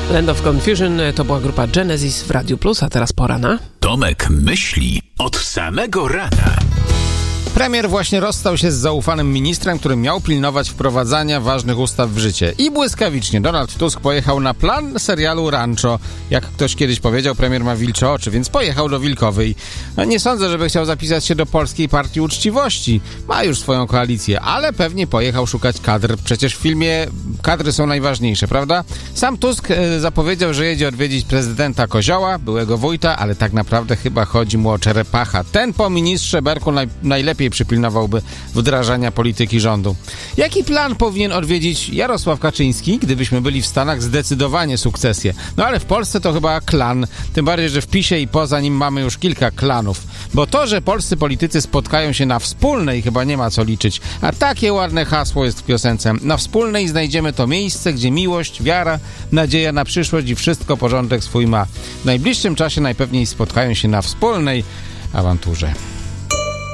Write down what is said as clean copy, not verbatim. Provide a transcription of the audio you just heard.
Land of Confusion to była grupa Genesis w Radiu Plus, a teraz pora na... Tomek myśli od samego rana. Premier właśnie rozstał się z zaufanym ministrem, który miał pilnować wprowadzania ważnych ustaw w życie. I błyskawicznie Donald Tusk pojechał na plan serialu Rancho. Jak ktoś kiedyś powiedział, premier ma wilcze oczy, więc pojechał do Wilkowej. Nie sądzę, żeby chciał zapisać się do Polskiej Partii Uczciwości. Ma już swoją koalicję, ale pewnie pojechał szukać kadr. Przecież w filmie kadry są najważniejsze, prawda? Sam Tusk zapowiedział, że jedzie odwiedzić prezydenta Kozioła, byłego wójta, ale tak naprawdę chyba chodzi mu o Czerepacha. Ten po ministrze Berku najlepiej przypilnowałby wdrażania polityki rządu. Jaki plan powinien odwiedzić Jarosław Kaczyński, gdybyśmy byli w Stanach? Zdecydowanie sukcesję. No ale w Polsce to chyba klan. Tym bardziej, że w PiS-ie i poza nim mamy już kilka klanów. Bo to, że polscy politycy spotkają się na wspólnej, chyba nie ma co liczyć. A takie ładne hasło jest w piosence. Na wspólnej znajdziemy to miejsce, gdzie miłość, wiara, nadzieja na przyszłość i wszystko porządek swój ma. W najbliższym czasie najpewniej spotkają się na wspólnej awanturze.